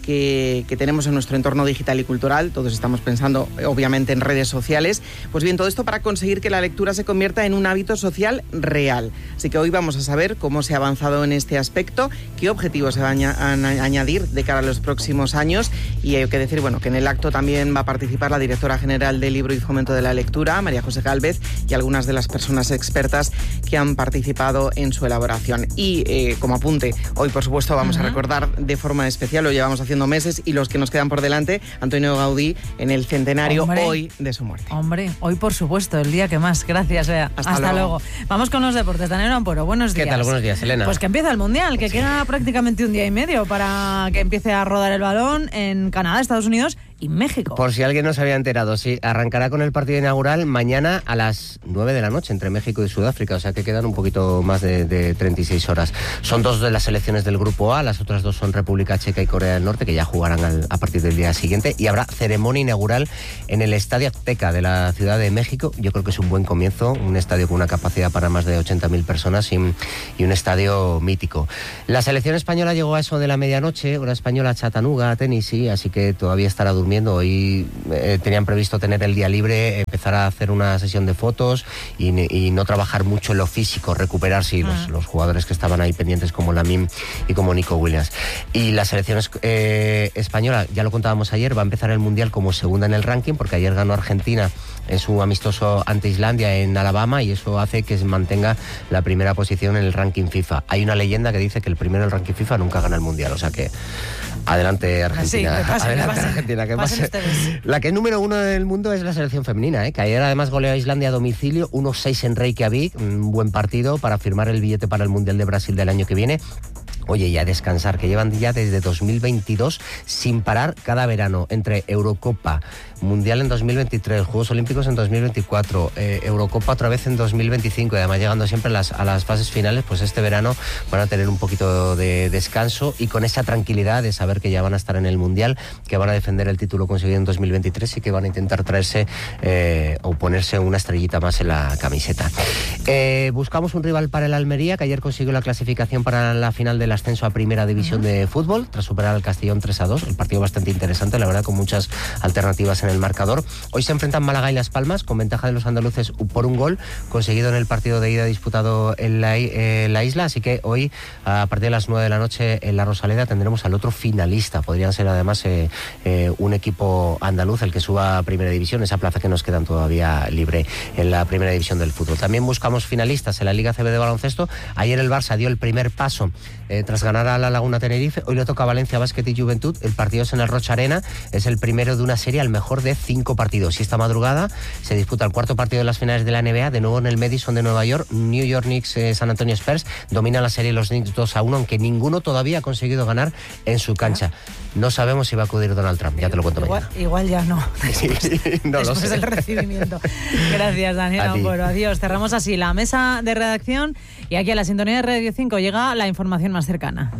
que tenemos en nuestro entorno digital y cultural. Todos estamos pensando, obviamente, en redes sociales. Pues bien, todo esto para conseguir que la lectura se convierta en un hábito social real. Así que hoy vamos a saber cómo se ha avanzado en este aspecto, qué objetivos se van a añadir de cara a los próximos años, y hay que decir, bueno, que en el acto también va a participar la directora general del Libro y Fomento de la Lectura, María José Gálvez, y algunas de las personas expertas que han participado en su elaboración. Y como apunte, hoy, por supuesto, vamos a recordar de forma especial, lo llevamos haciendo meses y los que nos quedan por delante, Antonio Gaudí, en el centenario hoy de su muerte. Hombre, hoy por supuesto, el día que más. Gracias, Bea. Hasta luego. Vamos con los deportes. Daniel Amporo, buenos días. ¿Qué tal? Buenos días, Elena. Pues que empieza el Mundial, que queda prácticamente un día y medio para que empiece a rodar el balón en Canadá, Estados Unidos y México. Por si alguien no se había enterado, sí, arrancará con el partido inaugural mañana a las 9 de la noche entre México y Sudáfrica, o sea que quedan un poquito más de 36 horas. Son 2 de las selecciones del Grupo A, las otras 2 son República Checa y Corea del Norte, que ya jugarán a partir del día siguiente, y habrá ceremonia inaugural en el Estadio Azteca de la Ciudad de México. Yo creo que es un buen comienzo, un estadio con una capacidad para más de 80.000 personas y un estadio mítico. La selección española llegó a eso de la medianoche, hora española, a Chattanooga, Tennessee, así que todavía estará durmiendo. Hoy tenían previsto tener el día libre, empezar a hacer una sesión de fotos y no trabajar mucho en lo físico, recuperarse, los jugadores que estaban ahí pendientes como Lamine y como Nico Williams. Y la selección española, ya lo contábamos ayer, va a empezar el Mundial como segunda en el ranking, porque ayer ganó Argentina en su amistoso ante Islandia en Alabama, y eso hace que se mantenga la primera posición en el ranking FIFA. Hay una leyenda que dice que el primero en el ranking FIFA nunca gana el Mundial, o sea que adelante Argentina. Sí, adelante Argentina, que pase. La que es número 1 del mundo es la selección femenina, que ayer además goleó a Islandia a domicilio, 1-6 en Reykjavik, un buen partido para firmar el billete para el Mundial de Brasil del año que viene. Oye, y a descansar, que llevan ya desde 2022 sin parar cada verano, entre Eurocopa, Mundial en 2023, Juegos Olímpicos en 2024, Eurocopa otra vez en 2025, y además llegando siempre a las fases finales, pues este verano van a tener un poquito de descanso y con esa tranquilidad de saber que ya van a estar en el Mundial, que van a defender el título conseguido en 2023 y que van a intentar traerse o ponerse una estrellita más en la camiseta. Buscamos un rival para el Almería, que ayer consiguió la clasificación para la final del ascenso a Primera División de fútbol, tras superar al Castellón 3-2, el partido bastante interesante, la verdad, con muchas alternativas en el marcador. Hoy se enfrentan Málaga y Las Palmas, con ventaja de los andaluces por un gol, conseguido en el partido de ida disputado en la isla, así que hoy, a partir de las 9 de la noche, en la Rosaleda tendremos al otro finalista. Podrían ser además un equipo andaluz el que suba a Primera División, esa plaza que nos quedan todavía libre en la Primera División del fútbol. También buscamos finalistas en la Liga CB de baloncesto. Ayer el Barça dio el primer paso tras ganar a la Laguna Tenerife. Hoy le toca a Valencia Básquet y Juventud. El partido es en el Rocha Arena, es el primero de una serie al mejor de 5 partidos. Y esta madrugada se disputa el cuarto partido de las finales de la NBA, de nuevo en el Madison de Nueva York. New York Knicks, San Antonio Spurs, domina la serie los Knicks 2-1, aunque ninguno todavía ha conseguido ganar en su cancha. No sabemos si va a acudir Donald Trump, ya te lo cuento mañana. Igual ya no. Después del recibimiento. Gracias, Daniel Amparo. Adiós. Cerramos así la mesa de redacción y aquí a la sintonía de Radio 5 llega la información más cercana.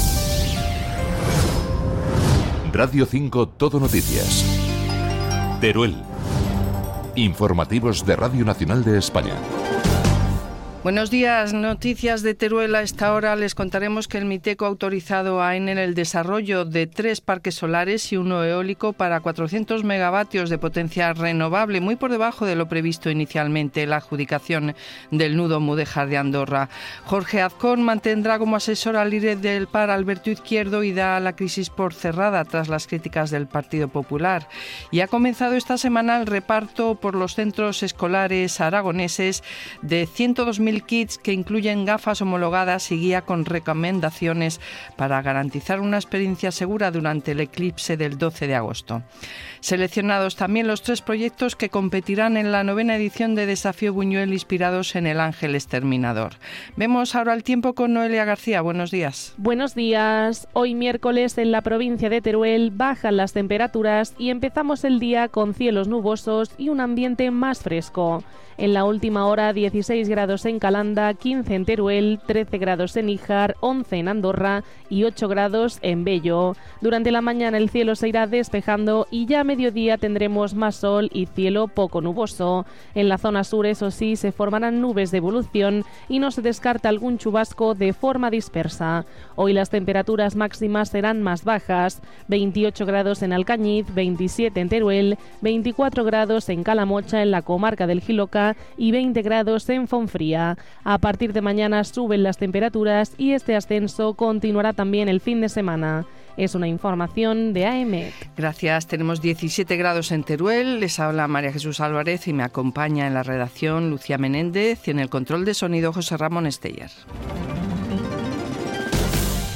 Radio 5 Todo Noticias. Teruel. Informativos de Radio Nacional de España. Buenos días, noticias de Teruel. A esta hora les contaremos que el Miteco ha autorizado a Enel el desarrollo de 3 parques solares y uno eólico para 400 megavatios de potencia renovable, muy por debajo de lo previsto inicialmente, la adjudicación del nudo Mudéjar de Andorra. Jorge Azcón mantendrá como asesor al líder del PAR, Alberto Izquierdo, y da la crisis por cerrada tras las críticas del Partido Popular. Y ha comenzado esta semana el reparto por los centros escolares aragoneses de 102.000 kits que incluyen gafas homologadas y guía con recomendaciones para garantizar una experiencia segura durante el eclipse del 12 de agosto. Seleccionados también los 3 proyectos que competirán en la 9ª edición de Desafío Buñuel, inspirados en el Ángel Exterminador. Vemos ahora el tiempo con Noelia García. Buenos días. Buenos días. Hoy miércoles en la provincia de Teruel bajan las temperaturas y empezamos el día con cielos nubosos y un ambiente más fresco. En la última hora, 16 grados en Calanda, 15 en Teruel, 13 grados en Níjar, 11 en Andorra y 8 grados en Bello. Durante la mañana el cielo se irá despejando y ya a mediodía tendremos más sol y cielo poco nuboso. En la zona sur, eso sí, se formarán nubes de evolución y no se descarta algún chubasco de forma dispersa. Hoy las temperaturas máximas serán más bajas, 28 grados en Alcañiz, 27 en Teruel, 24 grados en Calamocha, en la comarca del Jiloca, y 20 grados en Fonfría. A partir de mañana suben las temperaturas y este ascenso continuará también el fin de semana. Es una información de AEMET. Gracias. Tenemos 17 grados en Teruel. Les habla María Jesús Álvarez y me acompaña en la redacción Lucía Menéndez y en el control de sonido José Ramón Esteller.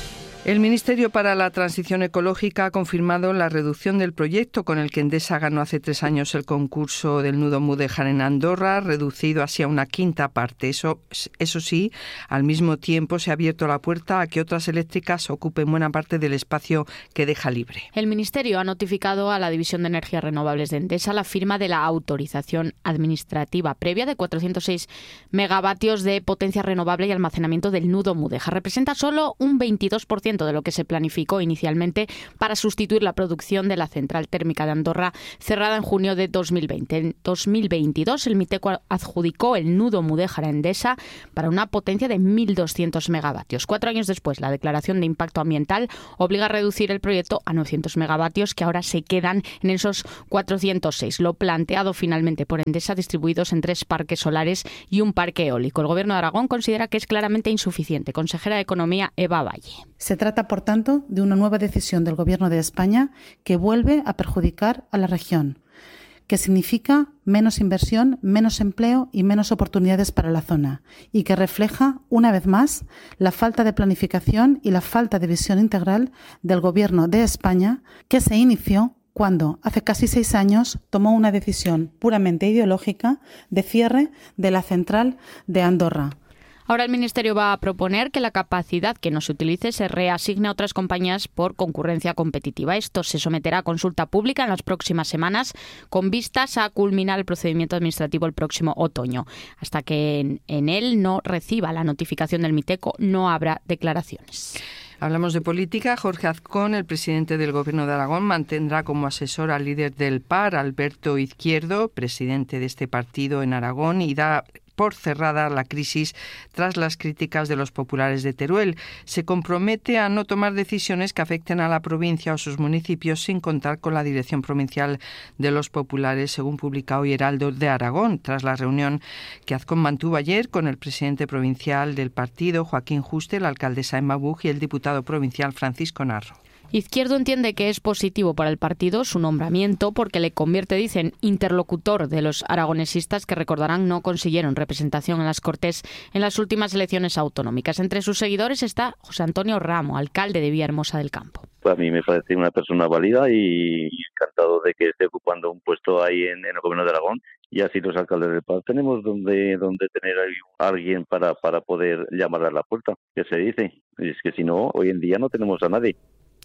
El Ministerio para la Transición Ecológica ha confirmado la reducción del proyecto con el que Endesa ganó hace 3 años el concurso del nudo Mudéjar en Andorra, reducido así a una quinta parte. Eso sí, al mismo tiempo se ha abierto la puerta a que otras eléctricas ocupen buena parte del espacio que deja libre. El Ministerio ha notificado a la División de Energías Renovables de Endesa la firma de la autorización administrativa previa de 406 megavatios de potencia renovable y almacenamiento del nudo Mudéjar. Representa solo un 22% de lo que se planificó inicialmente para sustituir la producción de la central térmica de Andorra cerrada en junio de 2020. En 2022 el Miteco adjudicó el nudo Mudéjar a Endesa para una potencia de 1.200 megavatios. 4 años después, la declaración de impacto ambiental obliga a reducir el proyecto a 900 megavatios, que ahora se quedan en esos 406. Lo planteado finalmente por Endesa, distribuidos en 3 parques solares y un parque eólico. El Gobierno de Aragón considera que es claramente insuficiente. Consejera de Economía, Eva Valle. Se trata, por tanto, de una nueva decisión del Gobierno de España que vuelve a perjudicar a la región, que significa menos inversión, menos empleo y menos oportunidades para la zona, y que refleja, una vez más, la falta de planificación y la falta de visión integral del Gobierno de España, que se inició cuando, hace casi 6 años, tomó una decisión puramente ideológica de cierre de la central de Andorra. Ahora el Ministerio va a proponer que la capacidad que no se utilice se reasigne a otras compañías por concurrencia competitiva. Esto se someterá a consulta pública en las próximas semanas con vistas a culminar el procedimiento administrativo el próximo otoño. Hasta que en él no reciba la notificación del Miteco, no habrá declaraciones. Hablamos de política. Jorge Azcón, el presidente del Gobierno de Aragón, mantendrá como asesor al líder del PAR, Alberto Izquierdo, presidente de este partido en Aragón, y da por cerrada la crisis tras las críticas de los populares de Teruel. Se compromete a no tomar decisiones que afecten a la provincia o sus municipios sin contar con la dirección provincial de los populares, según publica hoy Heraldo de Aragón, tras la reunión que Azcón mantuvo ayer con el presidente provincial del partido, Joaquín Juste, la alcaldesa Emma Buch y el diputado provincial Francisco Narro. Izquierdo entiende que es positivo para el partido su nombramiento porque le convierte, dicen, interlocutor de los aragonesistas que, recordarán, no consiguieron representación en las Cortes en las últimas elecciones autonómicas. Entre sus seguidores está José Antonio Ramo, alcalde de Villahermosa del Campo. A mí me parece una persona válida y encantado de que esté ocupando un puesto ahí en el Gobierno de Aragón. Y así los alcaldes del PAR tenemos donde tener a alguien para poder llamar a la puerta, que se dice. Y es que si no, hoy en día no tenemos a nadie.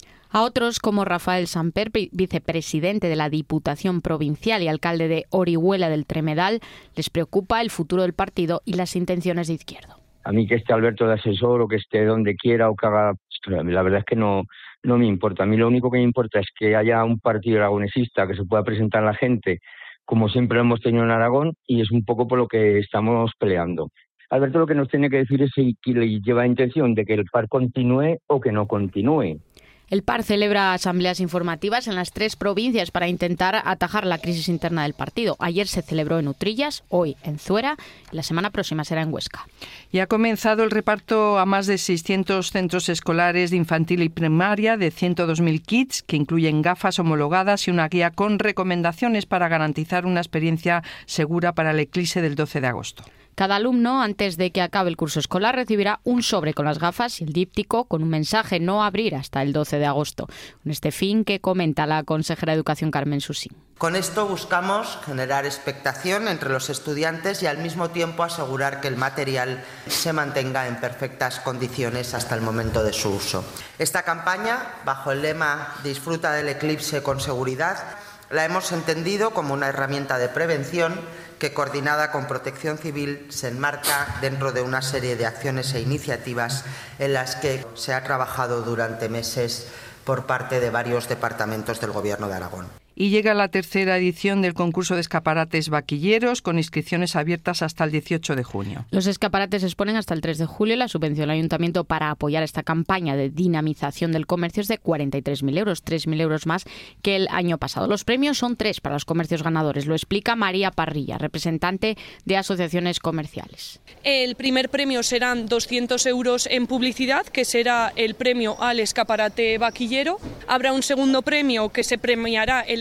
A otros, como Rafael Samper, vicepresidente de la Diputación Provincial y alcalde de Orihuela del Tremedal, les preocupa el futuro del partido y las intenciones de Izquierdo. A mí que esté Alberto de asesor o que esté donde quiera o que haga... La verdad es que no me importa. A mí lo único que me importa es que haya un partido aragonesista que se pueda presentar a la gente como siempre lo hemos tenido en Aragón, y es un poco por lo que estamos peleando. Alberto lo que nos tiene que decir es si le lleva intención de que el PAR continúe o que no continúe. El PAR celebra asambleas informativas en las 3 provincias para intentar atajar la crisis interna del partido. Ayer se celebró en Utrillas, hoy en Zuera, y la semana próxima será en Huesca. Y ha comenzado el reparto a más de 600 centros escolares de infantil y primaria de 102.000 kits, que incluyen gafas homologadas y una guía con recomendaciones para garantizar una experiencia segura para el eclipse del 12 de agosto. Cada alumno, antes de que acabe el curso escolar, recibirá un sobre con las gafas y el díptico con un mensaje: no abrir hasta el 12 de agosto. Con este fin que comenta la consejera de Educación, Carmen Susín. Con esto buscamos generar expectación entre los estudiantes y al mismo tiempo asegurar que el material se mantenga en perfectas condiciones hasta el momento de su uso. Esta campaña, bajo el lema Disfruta del eclipse con seguridad, la hemos entendido como una herramienta de prevención que, coordinada con Protección Civil, se enmarca dentro de una serie de acciones e iniciativas en las que se ha trabajado durante meses por parte de varios departamentos del Gobierno de Aragón. Y llega la 3ª edición del concurso de escaparates vaquilleros, con inscripciones abiertas hasta el 18 de junio. Los escaparates se exponen hasta el 3 de julio. La subvención del Ayuntamiento para apoyar esta campaña de dinamización del comercio es de 43.000 euros, 3.000 euros más que el año pasado. Los premios son 3 para los comercios ganadores. Lo explica María Parrilla, representante de asociaciones comerciales. El primer premio serán 200 euros en publicidad, que será el premio al escaparate vaquillero. Habrá un segundo premio que se premiará el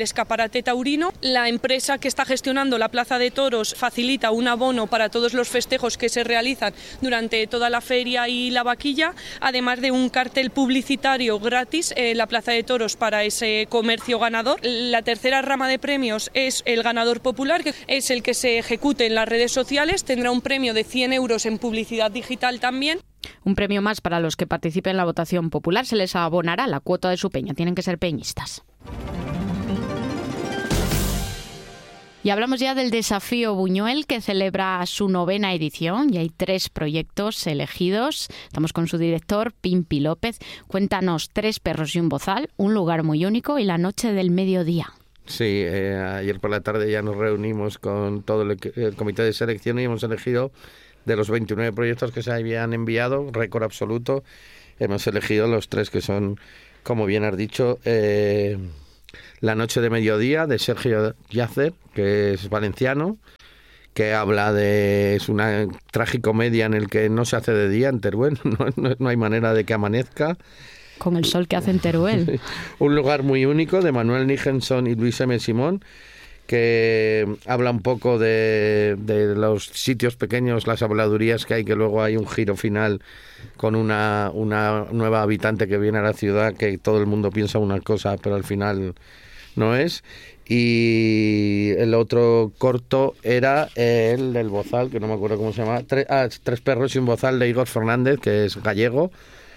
escaparate taurino. La empresa que está gestionando la Plaza de Toros facilita un abono para todos los festejos que se realizan durante toda la feria y la vaquilla, además de un cartel publicitario gratis en la Plaza de Toros para ese comercio ganador. La tercera rama de premios es el ganador popular, que es el que se ejecute en las redes sociales. Tendrá un premio de 100 euros en publicidad digital también. Un premio más para los que participen en la votación popular. Se les abonará la cuota de su peña. Tienen que ser peñistas. Y hablamos ya del Desafío Buñuel, que celebra su 9ª edición y hay 3 proyectos elegidos. Estamos con su director, Pimpi López. Cuéntanos: 3 perros y un bozal, un lugar muy único y la noche del mediodía. Sí, ayer por la tarde ya nos reunimos con todo el comité de selección y hemos elegido, de los 29 proyectos que se habían enviado, récord absoluto, hemos elegido los 3 que son, como bien has dicho, La noche de mediodía, de Sergio Llàcer, que es valenciano, que habla es una tragicomedia en el que no se hace de día en Teruel, no hay manera de que amanezca. Con el sol que hace en Teruel. Un lugar muy único, de Manuel Nichenson y Luis M. Simón, que habla un poco de los sitios pequeños, las habladurías que hay, que luego hay un giro final con una nueva habitante que viene a la ciudad, que todo el mundo piensa una cosa, pero al final no es. Y el otro corto era el del bozal, que no me acuerdo cómo se llama, 3 perros y un bozal, de Igor Fernández, que es gallego,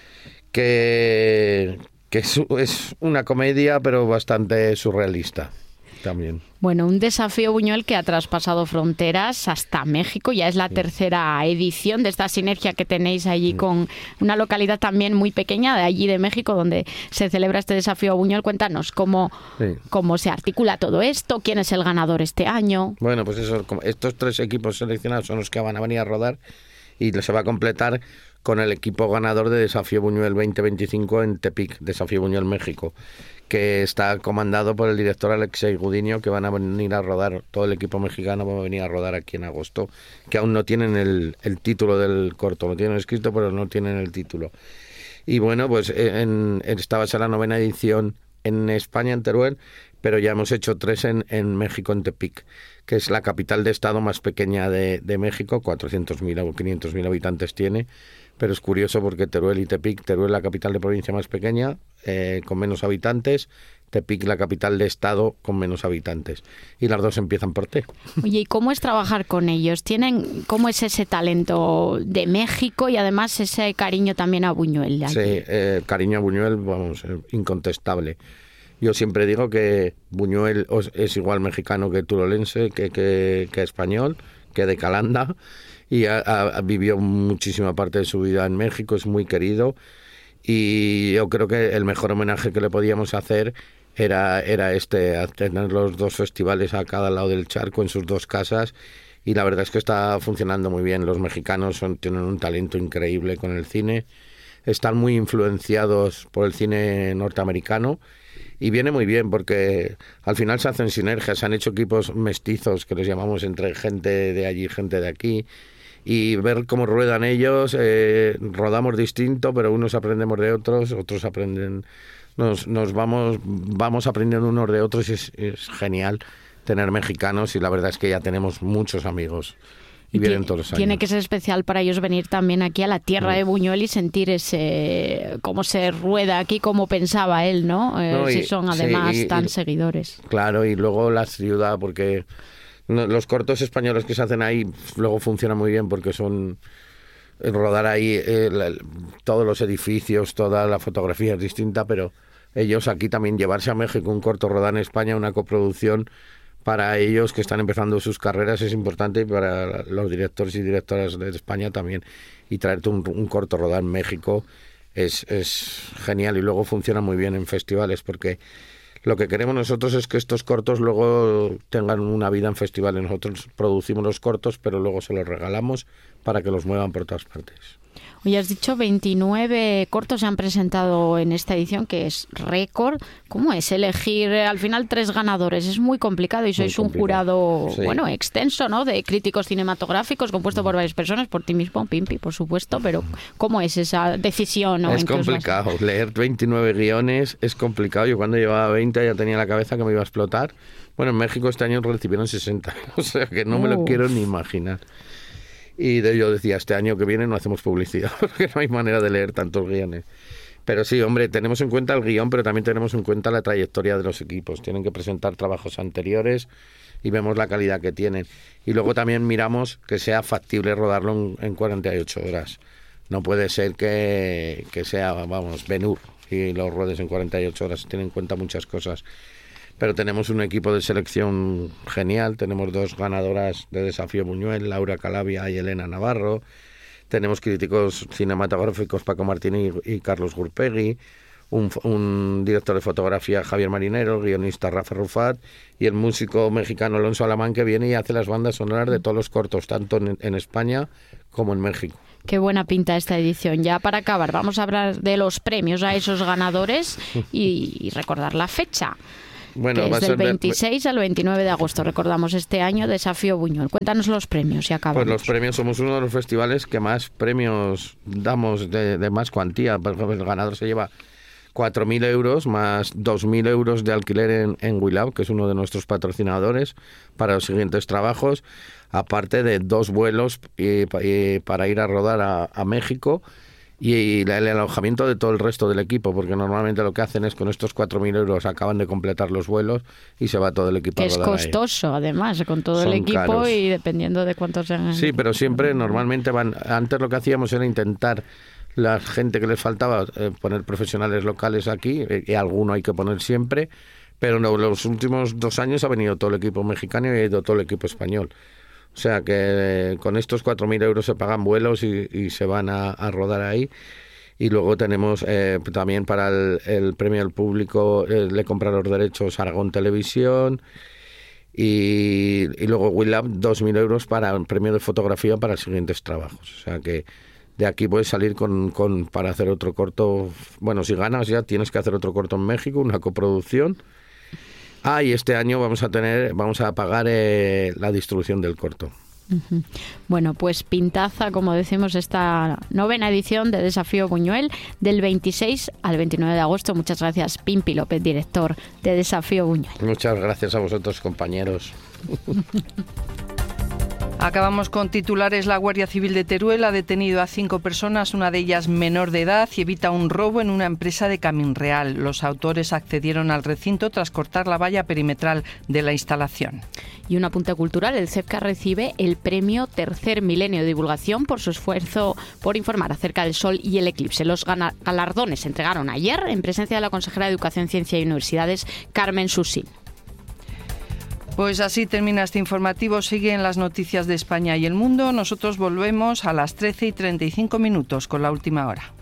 que es una comedia, pero bastante surrealista también. Bueno, un Desafío Buñuel que ha traspasado fronteras hasta México. Ya es la 3ª edición de esta sinergia que tenéis allí con una localidad también muy pequeña de allí de México, donde se celebra este Desafío Buñuel. Cuéntanos cómo se articula todo esto, quién es el ganador este año. Bueno, pues eso, estos 3 equipos seleccionados son los que van a venir a rodar y se va a completar con el equipo ganador de Desafío Buñuel 2025 en Tepic, Desafío Buñuel México, que está comandado por el director Alexei Gudinio, que van a venir a rodar, todo el equipo mexicano va a venir a rodar aquí en agosto, que aún no tienen el título del corto, lo tienen escrito pero no tienen el título. Y bueno, pues esta va a ser la 9ª edición en España, en Teruel, pero ya hemos hecho 3 en México, en Tepic, que es la capital de estado más pequeña de México, 400.000 o 500.000 habitantes tiene, pero es curioso porque Teruel y Tepic, Teruel la capital de provincia más pequeña, con menos habitantes, Tepic la capital de estado con menos habitantes, y las 2 empiezan por T. Oye, ¿y cómo es trabajar con ellos? ¿Cómo es ese talento de México y además ese cariño también a Buñuel? Sí, cariño a Buñuel, vamos, incontestable. Yo siempre digo que Buñuel es igual mexicano que turolense, que español, que de Calanda, y vivió muchísima parte de su vida en México, es muy querido, y yo creo que el mejor homenaje que le podíamos hacer era tener los 2 festivales a cada lado del charco en sus 2 casas, y la verdad es que está funcionando muy bien. Los mexicanos tienen un talento increíble con el cine, están muy influenciados por el cine norteamericano, y viene muy bien porque al final se hacen sinergias, se han hecho equipos mestizos, que les llamamos, entre gente de allí y gente de aquí, y ver cómo ruedan ellos, rodamos distinto, pero unos aprendemos de otros aprenden, nos vamos aprendiendo unos de otros, y es genial tener mexicanos, y la verdad es que ya tenemos muchos amigos. Y vienen todos los años. Tiene que ser especial para ellos venir también aquí a la tierra de Buñuel y sentir cómo se rueda aquí, cómo pensaba él, ¿no? Si son además tan seguidores. Claro, y luego la ciudad, porque los cortos españoles que se hacen ahí luego funcionan muy bien, porque son rodar ahí todos los edificios, toda la fotografía es distinta, pero ellos aquí también, llevarse a México un corto, rodar en España una coproducción, para ellos que están empezando sus carreras es importante, y para los directores y directoras de España también. Y traerte un corto rodar en México es genial, y luego funciona muy bien en festivales, porque lo que queremos nosotros es que estos cortos luego tengan una vida en festivales. Nosotros producimos los cortos, pero luego se los regalamos para que los muevan por todas partes. Hoy has dicho 29 cortos se han presentado en esta edición, que es récord. ¿Cómo es elegir al final 3 ganadores? Es muy complicado y sois un jurado extenso, ¿no? De críticos cinematográficos compuesto por varias personas, por ti mismo, Pimpi, por supuesto, pero ¿cómo es esa decisión? ¿No? Es complicado. Leer 29 guiones es complicado. Yo cuando llevaba 20 ya tenía la cabeza que me iba a explotar. Bueno, en México este año recibieron 60, o sea que no me lo quiero ni imaginar. Y yo decía, este año que viene no hacemos publicidad, porque no hay manera de leer tantos guiones. Pero sí, hombre, tenemos en cuenta el guión, pero también tenemos en cuenta la trayectoria de los equipos. Tienen que presentar trabajos anteriores y vemos la calidad que tienen. Y luego también miramos que sea factible rodarlo en 48 horas. No puede ser que sea, Ben-Hur y los rodes en 48 horas. Tienen en cuenta muchas cosas. Pero tenemos un equipo de selección genial, tenemos 2 ganadoras de Desafío Buñuel, Laura Calabia y Elena Navarro, tenemos críticos cinematográficos Paco Martín y Carlos Gurpegui, un director de fotografía Javier Marinero, el guionista Rafa Rufat y el músico mexicano Alonso Alamán, que viene y hace las bandas sonoras de todos los cortos, tanto en España como en México. Qué buena pinta esta edición. Ya para acabar, vamos a hablar de los premios a esos ganadores y recordar la fecha. Bueno, que es del 26 al 29 de agosto, recordamos este año, Desafío Buñuel. Cuéntanos los premios y acabamos. Pues los premios, somos uno de los festivales que más premios damos de más cuantía. Por ejemplo, el ganador se lleva 4.000 euros más 2.000 euros de alquiler en WeLab, que es uno de nuestros patrocinadores, para los siguientes trabajos, aparte de 2 vuelos para ir a rodar a México. Y el alojamiento de todo el resto del equipo, porque normalmente lo que hacen es con estos 4.000 euros acaban de completar los vuelos y se va todo el equipo a rodar. Que es costoso, además, con todo el equipo caros. Y dependiendo de cuántos sean. Sí, pero siempre, normalmente antes lo que hacíamos era intentar la gente que les faltaba poner profesionales locales aquí, y alguno hay que poner siempre, pero no, los últimos 2 años ha venido todo el equipo mexicano y ha ido todo el equipo español. O sea que con estos 4.000 euros se pagan vuelos y se van a rodar ahí. Y luego tenemos también para el premio al público, le compra los derechos Aragón Televisión. Y luego WeLab 2.000 euros para el premio de fotografía para los siguientes trabajos. O sea que de aquí puedes salir para hacer otro corto. Bueno, si ganas ya tienes que hacer otro corto en México, una coproducción. Y este año vamos a pagar la distribución del corto. Uh-huh. Bueno, pues pintaza, como decimos, esta 9ª edición de Desafío Buñuel del 26 al 29 de agosto. Muchas gracias, Pimpi López, director de Desafío Buñuel. Muchas gracias a vosotros, compañeros. Acabamos con titulares. La Guardia Civil de Teruel ha detenido a 5 personas, una de ellas menor de edad, y evita un robo en una empresa de Caminreal. Los autores accedieron al recinto tras cortar la valla perimetral de la instalación. Y un apunte cultural, el CEPCA recibe el premio Tercer Milenio de Divulgación por su esfuerzo por informar acerca del Sol y el eclipse. Los galardones se entregaron ayer en presencia de la consejera de Educación, Ciencia y Universidades, Carmen Susín. Pues así termina este informativo. Siguen las noticias de España y el mundo. Nosotros volvemos a las 13:35 con la última hora.